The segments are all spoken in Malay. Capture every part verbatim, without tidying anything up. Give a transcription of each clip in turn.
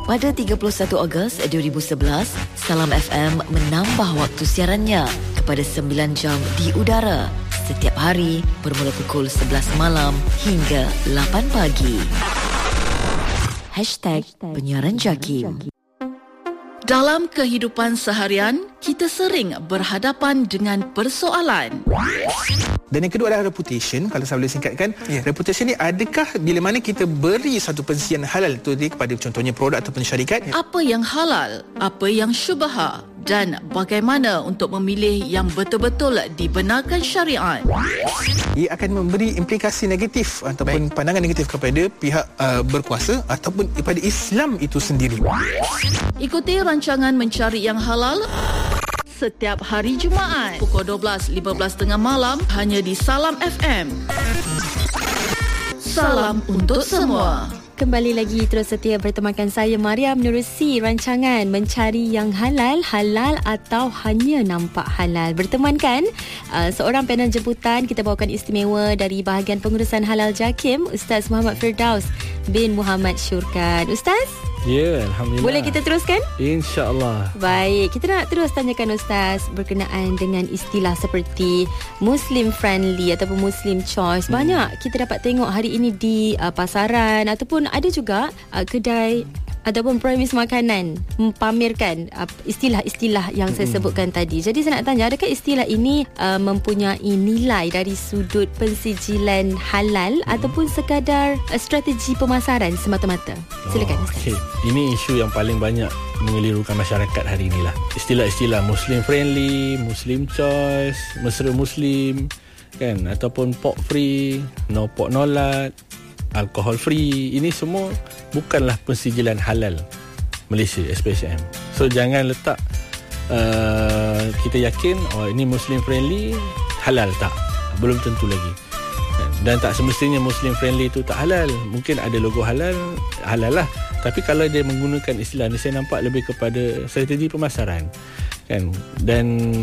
Pada tiga puluh satu Ogos dua ribu sebelas, Salam F M menambah waktu siarannya kepada sembilan jam di udara setiap hari bermula pukul sebelas malam hingga lapan pagi. Hashtag Penyiaran Jakim. Dalam kehidupan seharian, kita sering berhadapan dengan persoalan. Dan yang kedua adalah reputation. Kalau saya boleh singkatkan, yeah. Reputation ni adakah bila mana kita beri satu pensian halal tu kepada contohnya produk ataupun syarikat? Yeah. Apa yang halal, apa yang syubha, dan bagaimana untuk memilih yang betul-betul dibenarkan syariat. Ia akan memberi implikasi negatif ataupun Baik. pandangan negatif kepada pihak uh, berkuasa ataupun kepada Islam itu sendiri. Ikuti rancangan Mencari Yang Halal setiap hari Jumaat pukul dua belas lima belas tengah malam hanya di Salam F M. Salam untuk semua. Kembali lagi terus setia bertemankan saya Maria menerusi rancangan Mencari Yang Halal, halal atau hanya nampak halal. Bertemankan uh, seorang panel jemputan, kita bawakan istimewa dari bahagian pengurusan halal Jakim, Ustaz Muhammad Firdaus bin Muhammad Syurkan. Ustaz? Ya, Alhamdulillah. Boleh kita teruskan? InsyaAllah. Baik, kita nak terus tanyakan Ustaz berkenaan dengan istilah seperti Muslim friendly ataupun Muslim choice. Hmm. Banyak kita dapat tengok hari ini di uh, pasaran ataupun ada juga uh, kedai ataupun premis makanan mempamerkan uh, istilah-istilah yang saya sebutkan tadi. Jadi saya nak tanya, adakah istilah ini uh, mempunyai nilai dari sudut pensijilan halal hmm. ataupun sekadar uh, strategi pemasaran semata-mata? Silakan. Oh, okay. Ini isu yang paling banyak mengelirukan masyarakat hari inilah. Istilah-istilah Muslim friendly, Muslim choice, mesra Muslim, kan, ataupun pork free, no pork no lard, alkohol free. Ini semua bukanlah pensijilan halal Malaysia S P S M. So jangan letak uh, kita yakin oh ini Muslim friendly halal, tak, belum tentu lagi. Dan tak semestinya Muslim friendly itu tak halal. Mungkin ada logo halal, halal lah. Tapi kalau dia menggunakan istilah ni, saya nampak lebih kepada strategi pemasaran, kan. Dan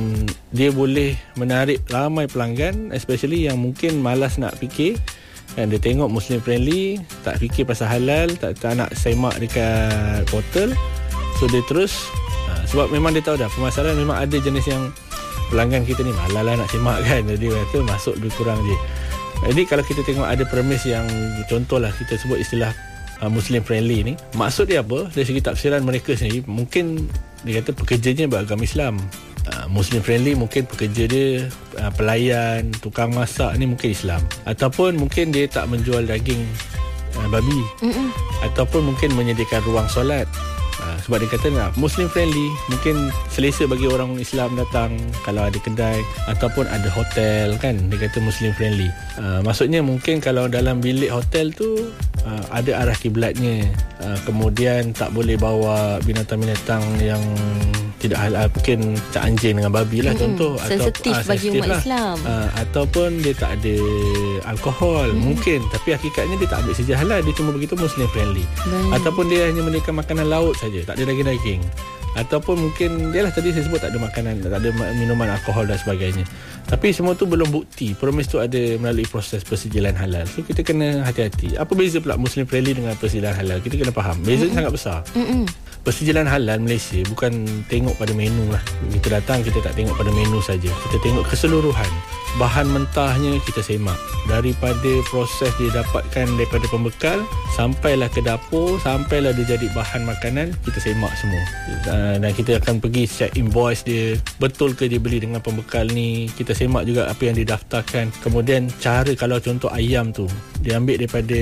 dia boleh menarik ramai pelanggan, especially yang mungkin malas nak fikir. Dan dia tengok Muslim friendly, tak fikir pasal halal, tak, tak nak semak dekat portal. So dia terus, ha, sebab memang dia tahu dah, pemasaran memang ada jenis yang pelanggan kita ni malas lah nak semak, kan. Jadi kata masuk lebih kurang je. Jadi kalau kita tengok ada premis yang contohlah kita sebut istilah uh, Muslim friendly ni, maksud dia apa? Dari segi tafsiran mereka sendiri, mungkin dia kata pekerjanya beragama Islam. Uh, Muslim friendly mungkin pekerja dia uh, pelayan, tukang masak ni mungkin Islam. Ataupun mungkin dia tak menjual daging uh, babi. Mm-mm. Ataupun mungkin menyediakan ruang solat. Uh, sebab dia kata nah, Muslim friendly, mungkin selesa bagi orang Islam datang kalau ada kedai ataupun ada hotel, kan. Dia kata Muslim friendly. Uh, maksudnya mungkin kalau dalam bilik hotel tu uh, ada arah kiblatnya. Uh, kemudian tak boleh bawa binatang-binatang yang tidak halal, mungkin cak anjing dengan babi lah, mm-hmm. contoh. Sensitif atau, bagi umat lah. Islam. Uh, ataupun dia tak ada alkohol, mm. mungkin. Tapi hakikatnya dia tak ambil saja halal, dia cuma begitu Muslim friendly. Baik. Ataupun dia hanya menyediakan makanan laut saja, tak ada daging-daging. Ataupun mungkin dia lah tadi saya sebut tak ada makanan, tak ada minuman alkohol dan sebagainya. Tapi semua tu belum bukti promise tu ada melalui proses persijilan halal. So kita kena hati-hati. Apa beza pula Muslim friendly dengan persijilan halal? Kita kena faham bezanya mm-hmm. sangat besar. Mm-hmm. Persijilan halal Malaysia bukan tengok pada menu lah. Kita datang, kita tak tengok pada menu saja. Kita tengok keseluruhan. Bahan mentahnya kita semak. Daripada proses dia dapatkan daripada pembekal, sampailah ke dapur, sampailah dia jadi bahan makanan, kita semak semua. Dan kita akan pergi check invoice dia, betul ke dia beli dengan pembekal ni. Kita semak juga apa yang didaftarkan. Kemudian cara, kalau contoh ayam tu, dia ambil daripada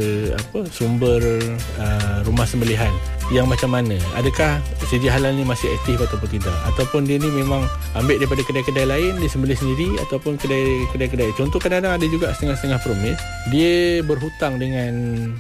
apa sumber uh, rumah sembelihan yang macam mana, adakah sedia halal ni masih aktif ataupun tidak, ataupun dia ni memang ambil daripada kedai-kedai lain, dia sembelih sendiri, ataupun kedai-kedai contoh kadang-kadang ada juga setengah-setengah promis dia berhutang dengan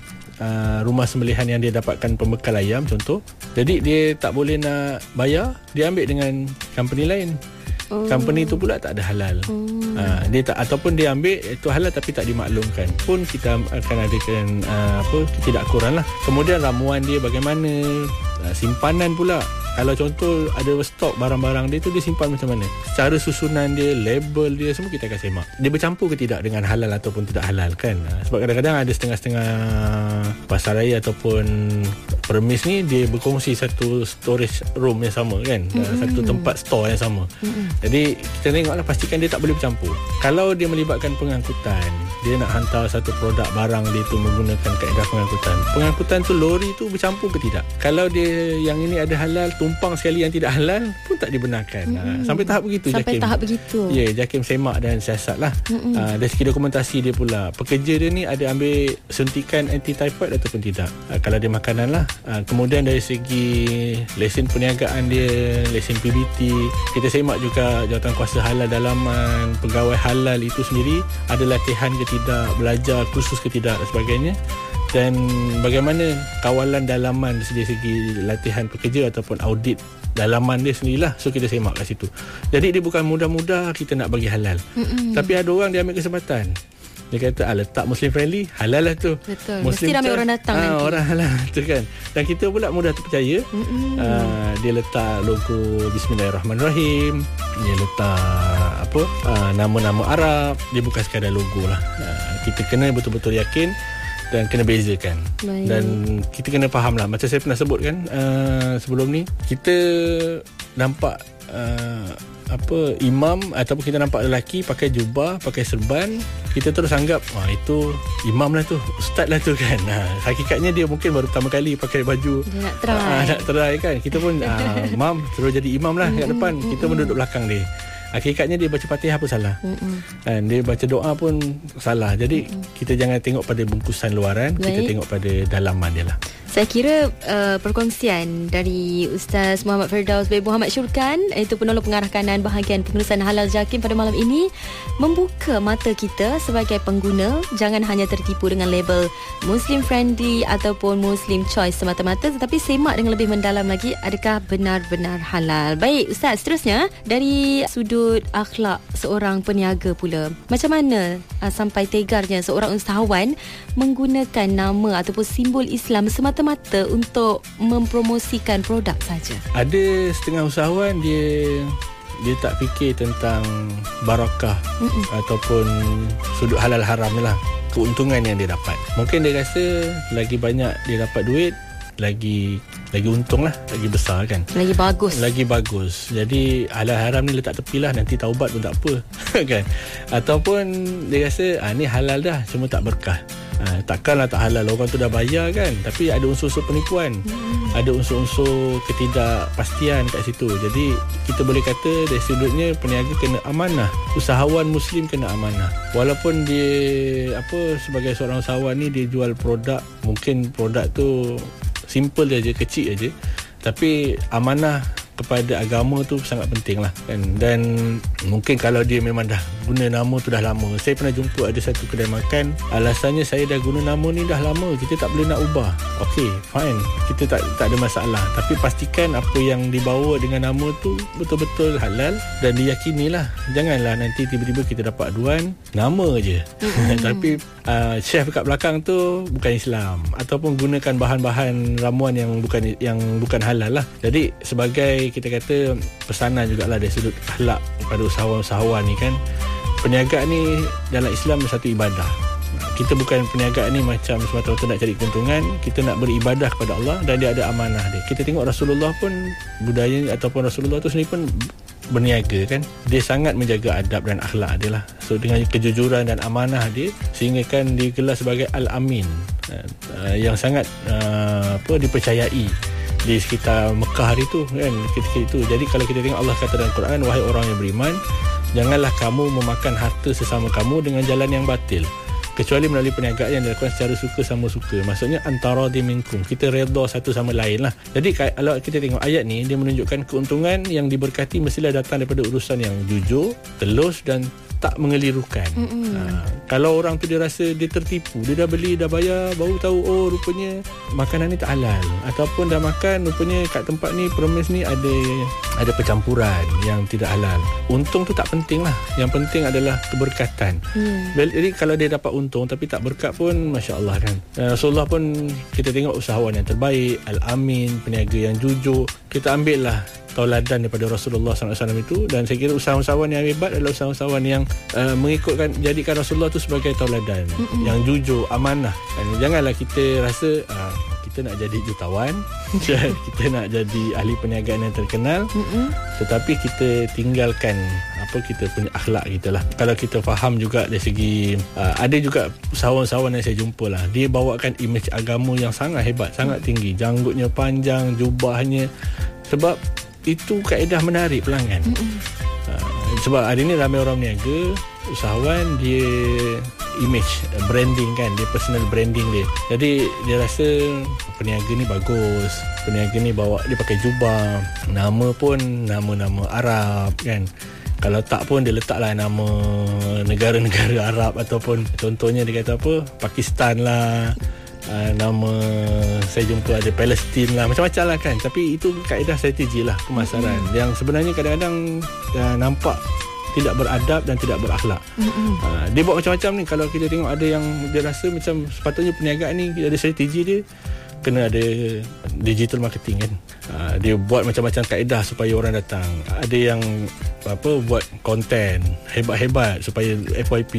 uh, rumah sembelihan yang dia dapatkan pembekal ayam contoh, jadi dia tak boleh nak bayar, dia ambil dengan company lain. Oh. Company tu pula tak ada halal. Oh. Ha, dia tak, ataupun dia ambil itu halal tapi tak dimaklumkan, pun kita akan adakan uh, apa ketidakakuran lah. Kemudian ramuan dia bagaimana, uh, simpanan pula. Kalau contoh ada stok barang-barang dia tu, dia simpan macam mana, cara susunan dia, label dia, semua kita akan semak. Dia bercampur ke tidak dengan halal ataupun tidak halal, kan. Sebab kadang-kadang ada setengah-setengah pasar raya ataupun Permis ni dia berkongsi satu storage room yang sama kan, mm-hmm. satu tempat store yang sama. Mm-hmm. Jadi kita tengoklah, pastikan dia tak boleh bercampur. Kalau dia melibatkan pengangkutan, dia nak hantar satu produk barang dia tu menggunakan kaedah pengangkutan. Pengangkutan tu lori tu bercampur ke tidak? Kalau dia yang ini ada halal, tumpang sekali yang tidak halal pun tak dibenarkan. Mm-hmm. Ha, sampai tahap begitu sampai JAKIM. tahap begitu. Ya, yeah, JAKIM semak dan siasat lah. Mm-hmm. Ha, dari segi dokumentasi dia pula, pekerja dia ni ada ambil suntikan anti-typhoid ataupun tidak. Ha, kalau dia makanan lah. Ha, kemudian dari segi lesen perniagaan dia, lesen P B T, kita semak juga jawatankuasa halal dalaman, pegawai halal itu sendiri ada latihan ke tidak, belajar kursus ke tidak dan sebagainya. Dan bagaimana kawalan dalaman dari segi latihan pekerja ataupun audit dalaman dia sendirilah. So kita semak kat situ. Jadi dia bukan mudah-mudah kita nak bagi halal. Mm-mm. Tapi ada orang dia ambil kesempatan. Dia kata, ah, letak Muslim friendly, halal lah tu. Betul. Muslim mesti ramai orang datang ah, nanti. Orang halal tu kan. Dan kita pula mudah terpercaya. Ah, dia letak logo Bismillahirrahmanirrahim. Dia letak apa? Ah, nama-nama Arab. Dia bukan sekadar logo lah. Ah, kita kena betul-betul yakin dan kena bezakan. Baik. Dan kita kena faham lah, macam saya pernah sebut kan uh, sebelum ni, kita nampak uh, apa imam ataupun kita nampak lelaki pakai jubah, pakai serban, kita terus anggap wah itu imam lah tu, ustaz lah tu kan. Ha, hakikatnya dia mungkin baru pertama kali pakai baju, dia nak try, uh, nak try kan. Kita pun uh, mam terus jadi imam lah kat depan, kita pun duduk belakang dia. Hakikatnya dia baca Fatihah pun salah. Mm-mm. Dan dia baca doa pun salah. Jadi Mm-mm. kita jangan tengok pada bungkusan luaran. Baik. Kita tengok pada dalaman dia lah. Saya kira uh, perkongsian dari Ustaz Muhammad Firdaus bin Muhammad Syurkan, iaitu penolong pengarah kanan bahagian pengurusan halal JAKIM pada malam ini, membuka mata kita sebagai pengguna. Jangan hanya tertipu dengan label Muslim friendly ataupun Muslim choice semata-mata, tetapi semak dengan lebih mendalam lagi, adakah benar-benar halal. Baik Ustaz, seterusnya dari sudut akhlak seorang peniaga pula, macam mana uh, sampai tegarnya seorang usahawan menggunakan nama ataupun simbol Islam semata-mata untuk mempromosikan produk saja? Ada setengah usahawan dia dia tak fikir tentang barakah Mm-mm. ataupun sudut halal haram lah, keuntungan yang dia dapat. Mungkin dia rasa lagi banyak dia dapat duit, lagi lagi untung lah, lagi besar kan, lagi bagus lagi bagus. Jadi halal haram ni letak tepi lah, nanti taubat pun tak apa kan. Ataupun dia rasa ah, ni halal dah, cuma tak berkah. Ha, takkanlah tak halal, orang tu dah bayar kan. Tapi ada unsur-unsur penipuan, hmm. ada unsur-unsur ketidakpastian kat situ. Jadi kita boleh kata dari sudutnya peniaga kena amanah, usahawan Muslim kena amanah. Walaupun dia apa sebagai seorang usahawan ni dia jual produk, mungkin produk tu simple aja, kecil aja, tapi amanah kepada agama tu sangat penting lah kan. Dan mungkin kalau dia memang dah guna nama tu dah lama, saya pernah jumpa ada satu kedai makan, alasannya saya dah guna nama ni dah lama, kita tak boleh nak ubah. Okey, fine, kita tak tak ada masalah, tapi pastikan apa yang dibawa dengan nama tu betul-betul halal dan diyakinilah. Janganlah nanti tiba-tiba kita dapat aduan nama je tapi uh, chef kat belakang tu bukan Islam ataupun gunakan bahan-bahan ramuan yang bukan yang bukan halal lah. Jadi sebagai kita kata pesanan jugalah dari sudut akhlak pada usahawan-usahawan ni kan, perniagaan ni dalam Islam satu ibadah. Kita bukan perniagaan ni macam semata-mata nak cari keuntungan, kita nak beribadah kepada Allah dan dia ada amanah dia. Kita tengok Rasulullah pun, budaya ataupun Rasulullah tu sendiri pun berniaga kan, dia sangat menjaga adab dan akhlak dia lah. So dengan kejujuran dan amanah dia, sehingga kan dia gelar sebagai Al-Amin, uh, yang sangat uh, apa dipercayai di sekitar Mekah hari tu kan, ketika itu. Jadi kalau kita tengok Allah kata dalam Quran, wahai orang yang beriman, janganlah kamu memakan harta sesama kamu dengan jalan yang batil, kecuali melalui perniagaan yang dilakukan secara suka sama suka. Maksudnya antara di minkum, kita redha satu sama lain lah. Jadi kalau kita tengok ayat ni, dia menunjukkan keuntungan yang diberkati mestilah datang daripada urusan yang jujur, telus dan tak mengelirukan. Ha, kalau orang tu dia rasa dia tertipu, dia dah beli, dah bayar, baru tahu oh rupanya makanan ni tak halal, ataupun dah makan rupanya kat tempat ni permis ni ada ada percampuran yang tidak halal. Untung tu tak penting lah, yang penting adalah keberkatan. hmm. Jadi kalau dia dapat untung tapi tak berkat pun Masya Allah kan. Rasulullah pun kita tengok usahawan yang terbaik, Al-Amin, peniaga yang jujur. Kita ambil lah tauladan daripada Rasulullah sallallahu alaihi wasallam itu, dan saya kira usahawan-usahawan yang hebat adalah usahawan-usahawan yang uh, mengikutkan, jadikan Rasulullah tu sebagai tauladan, mm-hmm. yang jujur, amanah. Dan janganlah kita rasa uh, kita kita nak jadi jutawan, kita nak jadi ahli perniagaan yang terkenal, mm-hmm. tetapi kita tinggalkan apa kita punya akhlak kita lah. Kalau kita faham juga dari segi uh, ada juga usahawan-usahawan yang saya jumpa lah, dia bawakan imej agama yang sangat hebat, sangat tinggi, janggutnya panjang, jubahnya, sebab itu kaedah menarik pelanggan. Mm-hmm. uh, sebab hari ni ramai orang niaga, usahawan, dia image branding kan, dia personal branding dia. Jadi dia rasa peniaga ni bagus, peniaga ni bawa, dia pakai jubah, nama pun nama-nama Arab kan. Kalau tak pun dia letaklah nama negara-negara Arab, ataupun contohnya dia kata apa, Pakistan lah, uh, nama saya jumpa ada Palestin lah, macam-macam lah kan. Tapi itu kaedah strategi lah pemasaran, mm-hmm. yang sebenarnya kadang-kadang uh, nampak tidak beradab dan tidak berakhlak. Mm-hmm. Uh, dia buat macam-macam ni. Kalau kita tengok ada yang dia rasa macam sepatutnya perniagaan ni ada strategi dia, kena ada digital marketing kan. Uh, dia buat macam-macam kaedah supaya orang datang. Ada yang apa buat konten hebat-hebat supaya F Y P.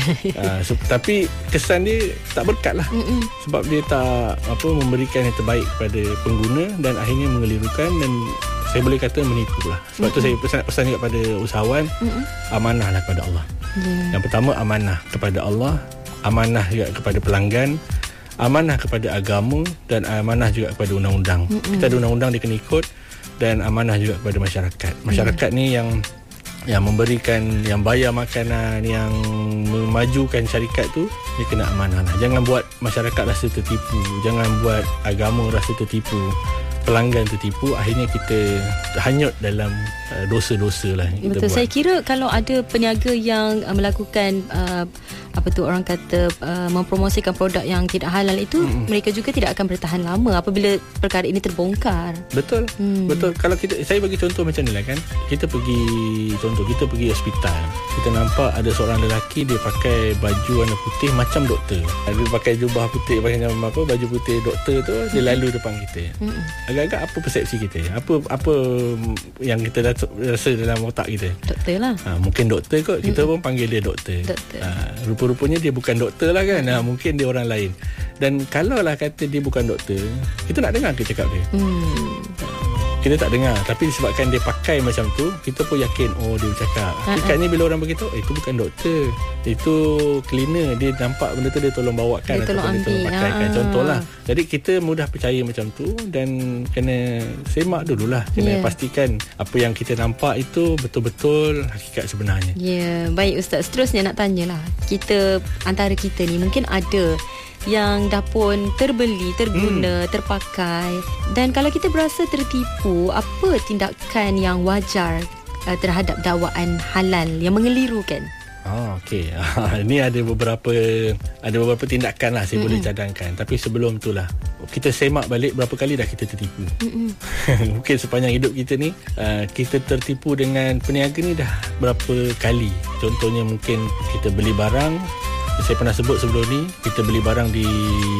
uh, so, tapi kesan dia tak berkat lah. Mm-mm. Sebab dia tak apa memberikan yang terbaik kepada pengguna dan akhirnya mengelirukan, dan saya boleh kata menipu lah. Sebab Mm-mm. tu saya pesan, pesan juga pada usahawan, Mm-mm. amanahlah kepada Allah. Yeah. Yang pertama amanah kepada Allah, amanah juga kepada pelanggan, amanah kepada agama, dan amanah juga kepada undang-undang. Mm-mm. Kita ada undang-undang dia kena ikut, dan amanah juga kepada masyarakat. Masyarakat yeah. ni yang yang memberikan, yang bayar makanan, yang memajukan syarikat tu, dia kena amanah lah. Jangan buat masyarakat rasa tertipu, jangan buat agama rasa tertipu, pelanggan tertipu, akhirnya kita hanyut dalam uh, dosa-dosa lah. Betul. Saya kira kalau ada peniaga yang uh, melakukan uh, apa tu orang kata uh, mempromosikan produk yang tidak halal itu, hmm. mereka juga tidak akan bertahan lama apabila perkara ini terbongkar. Betul. Hmm. Betul. Kalau kita, saya bagi contoh macam ni lah kan. Kita pergi, contoh kita pergi hospital, kita nampak ada seorang lelaki, dia pakai baju warna putih macam doktor. Dia pakai jubah putih, pakai apa, baju putih doktor tu, dia lalu depan kita. Hmm. Agak-agak apa persepsi kita? Apa apa yang kita rasa dalam otak kita? Doktor lah. Ha, mungkin doktor kot. Kita hmm. pun panggil dia doktor. Doktor. Ha, rupa-rupanya dia bukan doktor lah kan. Ha, mungkin dia orang lain. Dan kalau lah kata dia bukan doktor, kita nak dengar ke cakap dia? Hmm. Kita tak dengar. Tapi disebabkan dia pakai macam tu, kita pun yakin, oh dia bercakap. Hakikatnya bila orang beritahu, eh, itu bukan doktor, itu cleaner, dia nampak benda tu dia tolong bawakan, dia tolong ataupun ambil, dia tolong pakaikan. Contohlah. Jadi kita mudah percaya macam tu, dan kena semak dululah. Kena yeah. pastikan apa yang kita nampak itu betul-betul hakikat sebenarnya. Ya, yeah. Baik Ustaz, seterusnya nak tanyalah, kita antara kita ni mungkin ada yang dah pun terbeli, terguna, hmm. terpakai, dan kalau kita berasa tertipu, apa tindakan yang wajar uh, terhadap dakwaan halal yang mengelirukan? Oh, okey. Ini ada beberapa ada beberapa tindakan lah saya mm-hmm. boleh cadangkan. Tapi sebelum tu lah, kita semak balik berapa kali dah kita tertipu. Mm-hmm. Mungkin sepanjang hidup kita ni, uh, kita tertipu dengan peniaga ni dah berapa kali. Contohnya mungkin kita beli barang, saya pernah sebut sebelum ni, kita beli barang di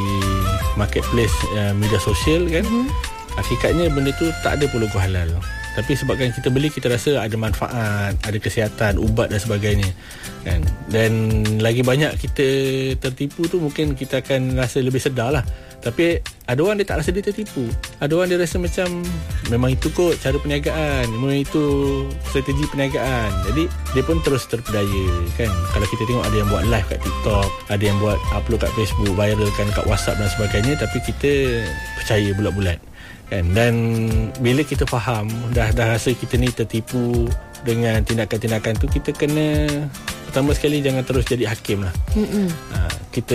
marketplace uh, media sosial kan. Mm-hmm. Hakikatnya benda tu tak ada pun logo halal. Tapi sebabkan kita beli, kita rasa ada manfaat, ada kesihatan, ubat dan sebagainya kan. Dan lagi banyak kita tertipu tu, mungkin kita akan rasa lebih sedar lah. Tapi ada orang dia tak rasa dia tertipu. Ada orang dia rasa macam memang itu kot cara perniagaan, memang itu strategi perniagaan. Jadi dia pun terus terpedaya kan. Kalau kita tengok ada yang buat live kat TikTok, ada yang buat upload kat Facebook, viralkan kat WhatsApp dan sebagainya, tapi kita percaya bulat-bulat kan. Dan bila kita faham, dah dah rasa kita ni tertipu dengan tindakan-tindakan tu, kita kena pertama sekali jangan terus jadi hakim lah. ha, Kita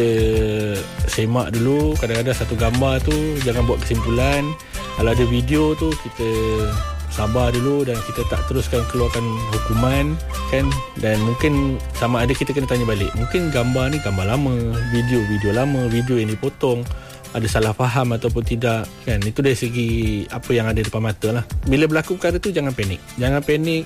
semak dulu. Kadang-kadang satu gambar tu jangan buat kesimpulan. Kalau ada video tu, kita sabar dulu dan kita tak teruskan keluarkan hukuman kan. Dan mungkin sama ada kita kena tanya balik, mungkin gambar ni gambar lama, video video lama, video yang dipotong, ada salah faham ataupun tidak kan. Itu dari segi apa yang ada depan mata lah. Bila berlaku perkara tu, jangan panik. Jangan panik.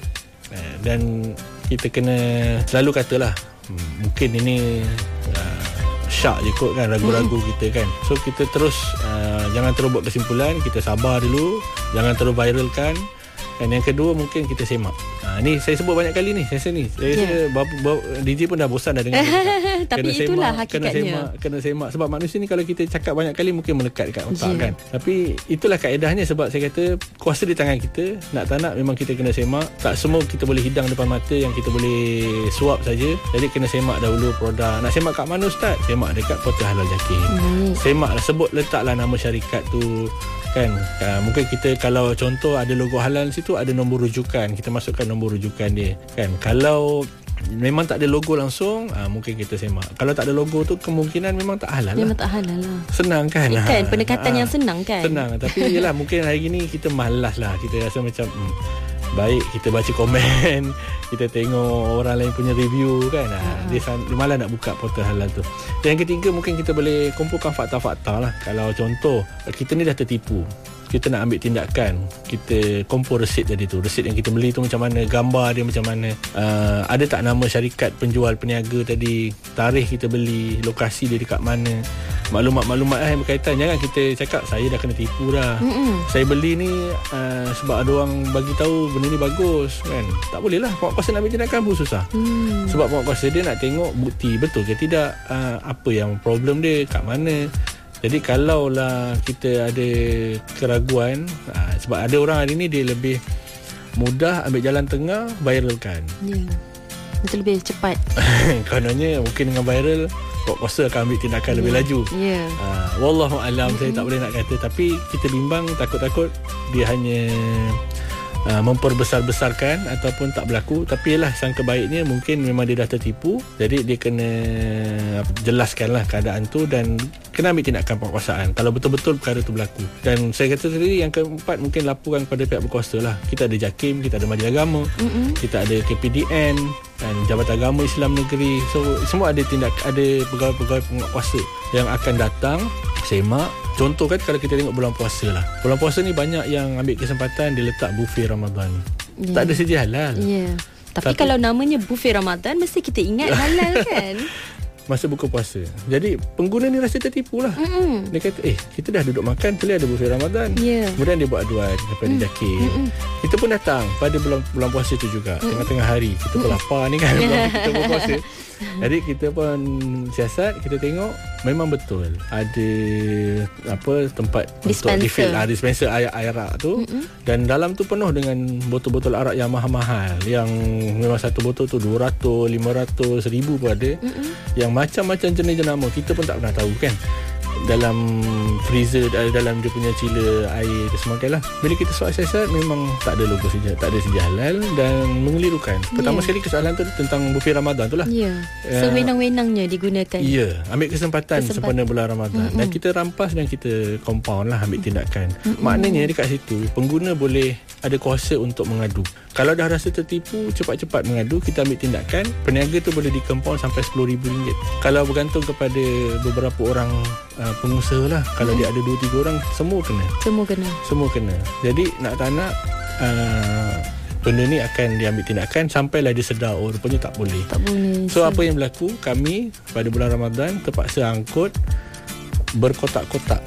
Dan kita kena selalu katalah, hmm, mungkin ini uh, syak je kot kan, ragu-ragu hmm. kita kan. So kita terus uh, jangan terus buat kesimpulan, kita sabar dulu, jangan terus viralkan. Dan yang kedua, mungkin kita semak. Ha, ni saya sebut banyak kali ni. Saya rasa ni. Saya rasa yeah. bapa, bapa, D J pun dah bosan dah dengar. Tapi kena itulah semak, hakikatnya. Kena semak, kena semak. Sebab manusia ni kalau kita cakap banyak kali mungkin melekat dekat otak yeah. kan. Tapi itulah kaedahnya, sebab saya kata kuasa di tangan kita. Nak tak nak memang kita kena semak. Tak semua kita boleh hidang depan mata yang kita boleh suap saja. Jadi kena semak dahulu produk. Nak semak kat mana Ustaz? Semak dekat portal Halal Jakim. Hmm. Semaklah, sebut letaklah nama syarikat tu. Kan, uh, mungkin kita kalau contoh ada logo halal situ, ada nombor rujukan, kita masukkan nombor rujukan dia kan. Kalau memang tak ada logo langsung, uh, mungkin kita semak. Kalau tak ada logo tu kemungkinan memang tak halal memang lah. tak halal lah. Senang kan, eh, kan pendekatan uh, yang senang kan. Senang, tapi yelah mungkin hari ni kita malas lah. Kita rasa macam hmm, baik kita baca komen, kita tengok orang lain punya review kan. uh. Dia, dia malah nak buka portal halal tu. Yang ketiga, mungkin kita boleh kumpulkan fakta-fakta lah. Kalau contoh kita ni dah tertipu, kita nak ambil tindakan, kita kumpul resit tadi tu. Resit yang kita beli tu macam mana, gambar dia macam mana, uh, ada tak nama syarikat penjual peniaga tadi, tarikh kita beli, lokasi dia dekat mana, maklumat-maklumat lah yang berkaitan. Jangan kita cakap saya dah kena tipu dah. Mm-mm. Saya beli ni uh, sebab ada orang bagi tahu benda ni bagus kan. Tak boleh lah. Penguat kuasa nak ambil tindakan pun susah. Mm. Sebab penguat kuasa dia nak tengok bukti betul ke tidak, uh, apa yang problem dia kat mana. Jadi kalaulah kita ada keraguan, uh, sebab ada orang hari ni dia lebih mudah ambil jalan tengah, viralkan. Ya. Yeah. Itu lebih cepat. Kononnya mungkin dengan viral Pok kuasa akan ambil tindakan yeah. lebih laju. Yeah. Uh, Wallahualam, mm-hmm. saya tak boleh nak kata. Tapi kita bimbang, takut-takut dia hanya uh, memperbesar-besarkan ataupun tak berlaku. Tapi ialah sangka baiknya mungkin memang dia dah tertipu. Jadi dia kena jelaskanlah keadaan tu dan kena ambil tindakan penguasaan kalau betul-betul perkara tu berlaku. Dan saya kata tadi yang keempat, mungkin laporkan kepada pihak berkuasa lah. Kita ada JAKIM, kita ada Majlis Agama, mm-hmm. kita ada K P D N dan Jabatan Agama Islam Negeri. So semua ada tindak, ada pegawai-pegawai penguasa yang akan datang semak. Contoh kan kalau kita tengok bulan puasa lah, bulan puasa ni banyak yang ambil kesempatan dia letak buffet Ramadan. Yeah. Tak ada sedia halal. Yeah. Tapi, Tapi kalau namanya buffet Ramadan, mesti kita ingat halal kan. Masa buka puasa. Jadi pengguna ni rasa tertipu lah. Mm-mm. Dia kata, eh kita dah duduk makan, boleh ada buffet Ramadan. Yeah. Kemudian dia buat aduan daripada mm. JAKIM. Mm-mm. Kita pun datang pada bulan bulan puasa tu juga. Mm. Tengah-tengah hari kita pun lapar ni kan. Kita berpuasa. Jadi kita pun siasat, kita tengok memang betul ada apa tempat dispenser. Untuk refill, ah, dispenser air, air arak tu. Mm-mm. Dan dalam tu penuh dengan botol-botol arak yang mahal-mahal, yang memang satu botol tu dua ratus, lima ratus, seribu pun ada. Mm-mm. Yang macam-macam jenis jenama kita pun tak pernah tahu kan. Dalam freezer, dalam dia punya cila air dan sebagainya lah. Bila kita soal siasat, memang tak ada logo sedia, tak ada sedia halal dan mengelirukan. Pertama yeah. sekali kesalahan tu tentang buffet Ramadan tu lah. Ya. Yeah. Sewenang-wenangnya digunakan. Ya, yeah. ambil kesempatan, kesempatan sempena bulan Ramadan. Mm-hmm. Dan kita rampas dan kita compound lah, ambil tindakan. Mm-hmm. Maknanya dekat situ pengguna boleh ada kuasa untuk mengadu. Kalau dah rasa tertipu, cepat-cepat mengadu, kita ambil tindakan. Peniaga tu boleh di-compound sampai sepuluh ribu ringgit. Kalau bergantung kepada beberapa orang uh, pengusaha lah. Kalau hmm. dia ada dua tiga orang, semua kena. Semua kena. Semua kena. Jadi nak tak nak uh, benda ni akan diambil tindakan sampailah dia sedar, oh rupanya tak boleh. Tak boleh. So apa yang berlaku, kami pada bulan Ramadan terpaksa angkut berkotak-kotak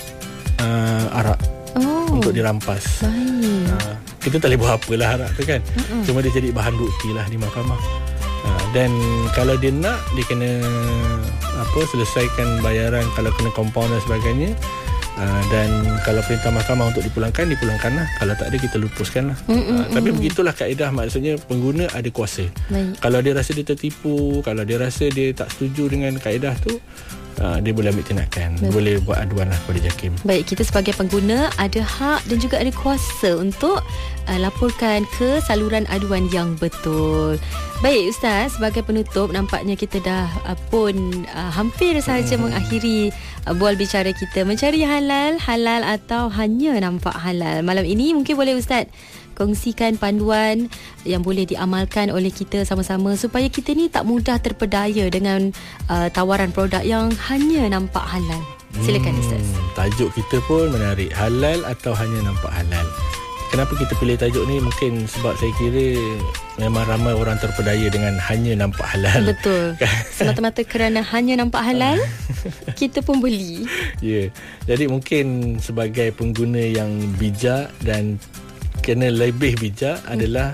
uh, arak oh. untuk dirampas. Baik. Uh, kita tak boleh buat apalah arak tu kan. Uh-uh. Cuma dia jadi bahan bukti lah di mahkamah. Uh, dan kalau dia nak, dia kena apa selesaikan bayaran kalau kena compound dan sebagainya. Uh, dan kalau perintah mahkamah untuk dipulangkan, dipulangkan lah. Kalau tak ada, kita lupuskan lah. uh, Tapi begitulah kaedah. Maksudnya pengguna ada kuasa. Baik. Kalau dia rasa dia tertipu, kalau dia rasa dia tak setuju dengan kaedah tu, uh, dia boleh ambil tindakan. Baik. Boleh buat aduan lah kepada JAKIM. Baik, kita sebagai pengguna ada hak dan juga ada kuasa untuk uh, laporkan ke saluran aduan yang betul. Baik Ustaz, sebagai penutup, nampaknya kita dah uh, pun uh, hampir sahaja hmm. mengakhiri uh, bual bicara kita. Mencari halal, halal atau hanya nampak halal. Malam ini mungkin boleh Ustaz kongsikan panduan yang boleh diamalkan oleh kita sama-sama supaya kita ni tak mudah terpedaya dengan uh, tawaran produk yang hanya nampak halal. Silakan hmm, Ustaz. Tajuk kita pun menarik. Halal atau hanya nampak halal. Kenapa kita pilih tajuk ni? Mungkin sebab saya kira memang ramai orang terpedaya dengan hanya nampak halal. Betul. Semata-mata kerana hanya nampak halal, kita pun beli. Ya. Yeah. Jadi mungkin sebagai pengguna yang bijak dan kena lebih bijak hmm. adalah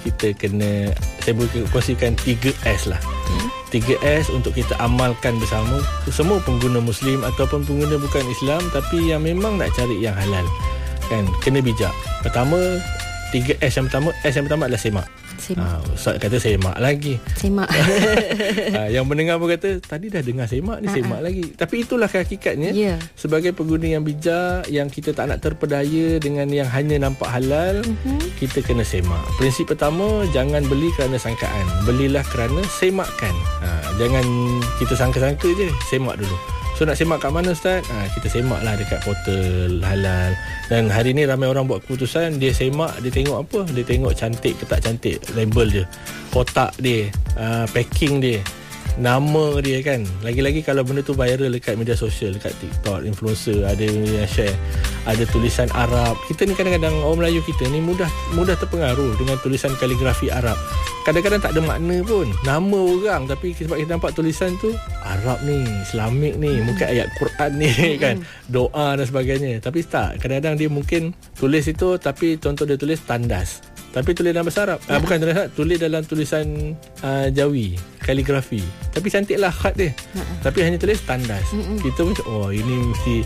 kita kena, saya boleh kongsikan tiga S lah. hmm. tiga S untuk kita amalkan bersama semua pengguna Muslim ataupun pengguna bukan Islam tapi yang memang nak cari yang halal, kan, kena bijak. Pertama, tiga S yang pertama, S yang pertama adalah semak. Semak. Ha, Ustaz kata semak lagi. Semak. ha, yang mendengar pun kata tadi dah dengar semak ni, semak uh-huh. lagi. Tapi itulah hakikatnya. Yeah. Sebagai pengguna yang bijak, yang kita tak nak terpedaya dengan yang hanya nampak halal, uh-huh. kita kena semak. Prinsip pertama, jangan beli kerana sangkaan. Belilah kerana semakkan. Ha, jangan kita sangka-sangka je, semak dulu. So nak semak kat mana Ustaz? Ha, kita semak lah dekat portal halal. Dan hari ni ramai orang buat keputusan, dia semak, dia tengok apa? Dia tengok cantik ke tak cantik, label dia, kotak dia, uh, packing dia, nama dia, kan. Lagi-lagi kalau benda tu viral dekat media sosial, dekat TikTok, influencer ada yang share, ada tulisan Arab. Kita ni kadang-kadang orang Melayu kita ni mudah mudah terpengaruh dengan tulisan kaligrafi Arab. Kadang-kadang tak ada makna pun, nama orang, tapi sebab kita nampak tulisan tu Arab ni, Islamik ni, mungkin ayat Quran ni, kan, doa dan sebagainya. Tapi tak, kadang-kadang dia mungkin tulis itu tapi contoh dia tulis tandas, tapi tulis dalam bahasa Arab. Ah, bukan tulis Arab, tulis dalam tulisan uh, Jawi, kaligrafi. Tapi cantiklah khat dia. Tapi hanya tulis tandas. Kita pun oh ini mesti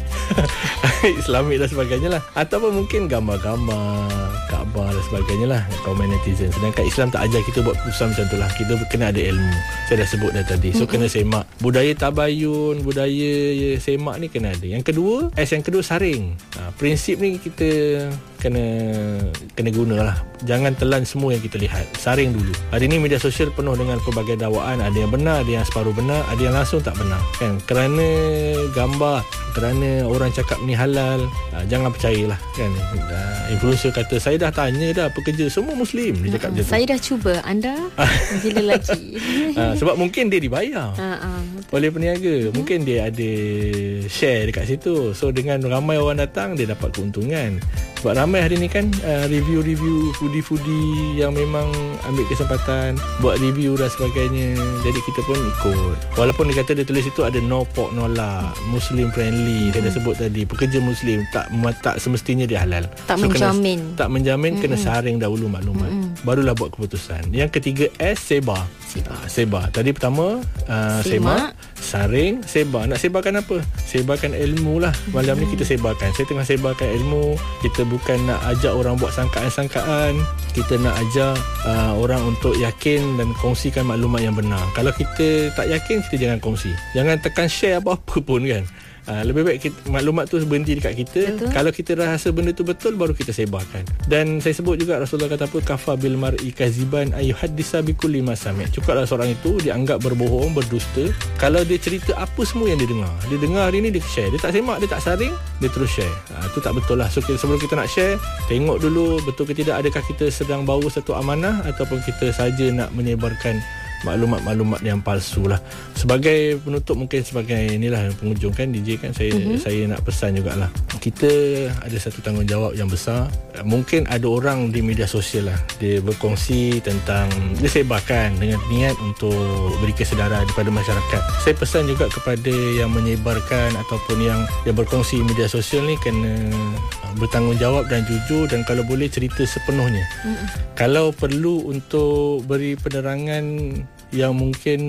Islamik dan sebagainya lah. Ataupun mungkin gambar-gambar Kaabah dan sebagainya lah, kaum netizen. Sedangkan Islam tak ajar kita buat keputusan macam tu lah. Kita kena ada ilmu. Saya dah sebut dah tadi. So kena semak. Budaya tabayun, budaya semak ni kena ada. Yang kedua, S yang kedua saring. Ha, prinsip ni kita kena kena gunalah. Jangan telan semua yang kita lihat. Saring dulu. Hari ni media sosial penuh dengan pelbagai dakwaan. Ada yang benar, ada yang separuh benar, ada yang langsung tak benar, kan. Kerana gambar, kerana orang cakap ni halal, ha, jangan percayalah, kan. Ha, influencer kata saya dah tanya dah pekerja semua Muslim, dia cakap macam tu. Saya dah cuba, anda bila lagi. ha, sebab mungkin dia dibayar ha, ha, oleh peniaga, mungkin dia ada share dekat situ. So dengan ramai orang datang, dia dapat keuntungan. Sebab ramai hari ni kan uh, review-review foodie-foodie yang memang ambil kesempatan buat review dan sebagainya. Jadi kita pun ikut. Walaupun dia kata dia tulis itu ada no pork no lard, Muslim friendly, saya dah sebut tadi, pekerja Muslim, tak tak semestinya dia halal. Tak so, menjamin. Kena, tak menjamin, mm-hmm. kena saring dahulu maklumat. Mm-hmm. Barulah buat keputusan. Yang ketiga S, sebar. Sebar. Sebar. Tadi pertama uh, semak, saring, sebar. Nak sebarkan apa? Sebarkan ilmu lah. Malam mm-hmm. ni kita sebarkan. Saya tengah sebarkan ilmu. Kita bukan nak ajak orang buat sangkaan-sangkaan. Kita nak ajak uh, orang untuk yakin dan kongsikan maklumat yang benar. Kalau kita tak yakin, kita jangan kongsi. Jangan tekan share apa-apa pun, kan. Uh, lebih baik kita, maklumat tu berhenti dekat kita. Betul. Kalau kita rasa benda tu betul, baru kita sebarkan. Dan saya sebut juga Rasulullah kata apa, kafa bil mar'i kaziban ayyuhaddisa bikulli ma sami'. Cukuplah seorang itu dianggap berbohong, berdusta kalau dia cerita apa semua yang dia dengar. Dia dengar hari ni, dia share. Dia tak semak, dia tak saring, dia terus share. Uh, tu tak betul lah. So kita, sebelum kita nak share, tengok dulu betul ke tidak, adakah kita sedang bawa satu amanah ataupun kita saja nak menyebarkan maklumat-maklumat yang palsu lah. Sebagai penutup, mungkin sebagai inilah penghujung, kan D J, kan saya mm-hmm. saya nak pesan jugalah, kita ada satu tanggungjawab yang besar. Mungkin ada orang di media sosial lah, dia berkongsi tentang, dia sebarkan dengan niat untuk beri kesedaran kepada masyarakat. Saya pesan juga kepada yang menyebarkan ataupun yang yang berkongsi media sosial ni, kena bertanggungjawab dan jujur, dan kalau boleh cerita sepenuhnya. Mm-hmm. Kalau perlu untuk beri penerangan yang mungkin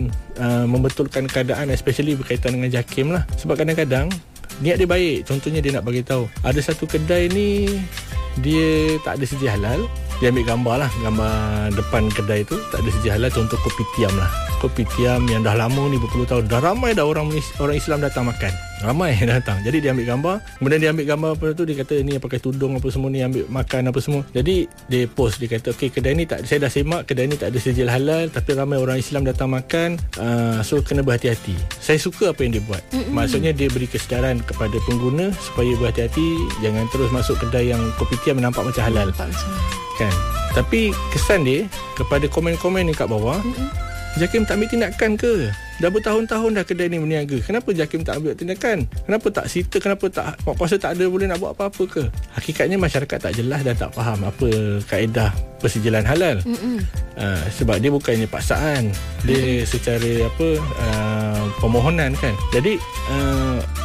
uh, membetulkan keadaan, especially berkaitan dengan JAKIM lah. Sebab kadang-kadang niat dia baik. Contohnya dia nak bagi tahu ada satu kedai ni dia tak ada sedia halal. Dia ambil gambar lah, gambar depan kedai tu tak ada sedia halal. Contoh kopi tiam lah, kopi tiam yang dah lama ni, berpuluh tahun, dah ramai dah orang orang Islam datang makan, ramai datang. Jadi dia ambil gambar, kemudian dia ambil gambar apa tu, dia kata ni yang pakai tudung apa semua ni ambil makan apa semua. Jadi dia post, dia kata okey, kedai ni tak, saya dah semak, kedai ni tak ada sedia halal tapi ramai orang Islam datang makan, uh, so kena berhati-hati. Saya suka apa yang dia buat. Mm-hmm. Maksudnya dia beri kesedaran kepada pengguna supaya berhati-hati, jangan terus masuk kedai yang kopi tiam nampak macam halal, kan. Tapi kesan dia kepada komen-komen ni kat bawah, mm-hmm. JAKIM tak ambil tindakan ke? Dah bertahun-tahun dah kedai ni berniaga, kenapa JAKIM tak ambil tindakan? Kenapa tak sita? Kenapa tak mak kuasa tak ada boleh nak buat apa-apa ke? Hakikatnya masyarakat tak jelas dan tak faham apa kaedah persijilan halal. uh, Sebab dia bukannya paksaan, dia secara apa uh, permohonan, kan. Jadi uh,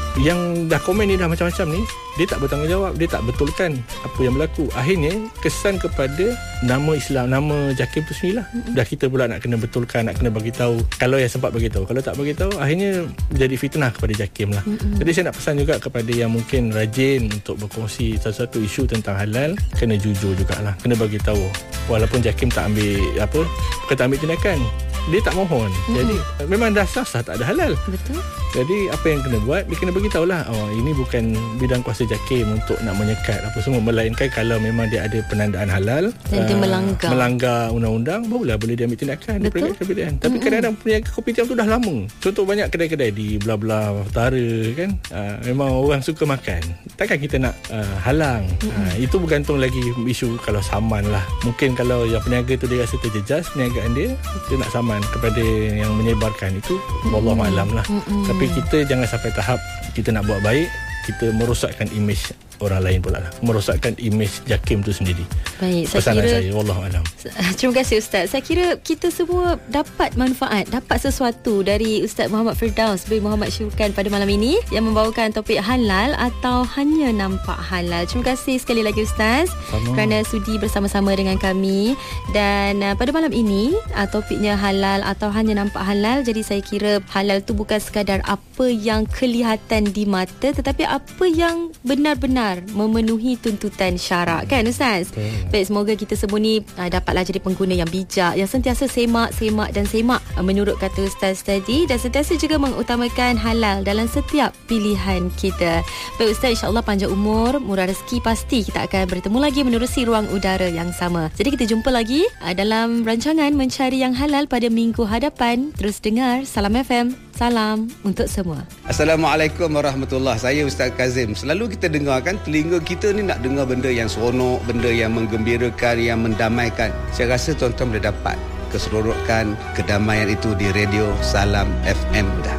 yang dah komen ni dah macam-macam ni, dia tak bertanggungjawab, dia tak betulkan apa yang berlaku. Akhirnya kesan kepada nama Islam, nama JAKIM tu sendirilah. Mm-hmm. Dah kita pula nak kena betulkan, nak kena bagi tahu. Kalau yang sempat bagi tahu, kalau tak bagi tahu, akhirnya jadi fitnah kepada JAKIM lah. Mm-hmm. Jadi saya nak pesan juga kepada yang mungkin rajin untuk berkongsi satu-satu isu tentang halal, kena jujur jugalah, kena bagi tahu. Walaupun JAKIM tak ambil apa, bukan tak ambil tindakan, dia tak mohon. Mm-hmm. Jadi memang dah sah-sah tak ada halal. Betul. Jadi apa yang kena buat, dia kena bagi tahulah, oh ini bukan bidang kuasa JAKIM untuk nak menyekat apa semua, melainkan kalau memang dia ada penandaan halal dan uh, dia melanggar melanggar undang-undang, barulah boleh dia ambil tindakan. Betul. Dia pergi tapi mm-hmm. kadang-kadang peniaga kopitiam tu dah lama. Contoh banyak kedai-kedai di belah-belah utara kan, uh, memang orang suka makan. Takkan kita nak uh, halang. Mm-hmm. Uh, itu bergantung lagi isu kalau saman lah. Mungkin kalau yang peniaga tu dia rasa terjejas perniagaan dia, dia nak saman kepada yang menyebarkan itu, mm-hmm. wallahu a'lam lah. Mm-hmm. Tapi kita jangan sampai tahap kita nak buat baik, kita merosakkan imej orang lain pula lah, merosakkan imej JAKIM tu sendiri. Baik, saya pesanan kira, saya, wallahualam. Terima kasih Ustaz. Saya kira kita semua dapat manfaat, dapat sesuatu dari Ustaz Muhammad Firdaus bin Muhammad Syurkan pada malam ini yang membawakan topik halal atau hanya nampak halal. Terima kasih sekali lagi Ustaz Sama. kerana sudi bersama-sama dengan kami. Dan uh, pada malam ini uh, topiknya halal atau hanya nampak halal. Jadi saya kira halal tu bukan sekadar apa yang kelihatan di mata, tetapi apa yang benar-benar memenuhi tuntutan syarak, kan Ustaz? Okay. Baik, semoga kita semua ni uh, dapatlah jadi pengguna yang bijak, yang sentiasa semak, semak dan semak uh, menurut kata Ustaz tadi, dan sentiasa juga mengutamakan halal dalam setiap pilihan kita. Baik Ustaz, insya-Allah panjang umur, murah rezeki, pasti kita akan bertemu lagi menerusi ruang udara yang sama. Jadi kita jumpa lagi uh, dalam rancangan Mencari Yang Halal pada minggu hadapan. Terus dengar Salam F M. Salam untuk semua. Assalamualaikum warahmatullahi wabarakatuh. Saya Ustaz Kazim. Selalu kita dengar kan, telinga kita ni nak dengar benda yang seronok, benda yang menggembirakan, yang mendamaikan. Saya rasa tuan-tuan boleh dapat keseronokan, kedamaian itu di radio Salam F M dah.